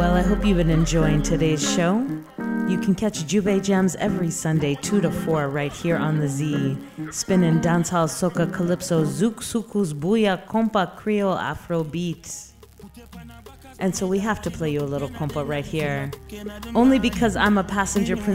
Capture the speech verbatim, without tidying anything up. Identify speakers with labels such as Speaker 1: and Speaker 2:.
Speaker 1: Well, I hope you've been enjoying today's show. You can catch Juve Jams every Sunday, two to four, right here on the Z. Spinning dancehall, soca, calypso, zouk, sukus, booyah, compa, creole, afro beats. And so we have to play you a little compa right here. Only because I'm a passenger princess.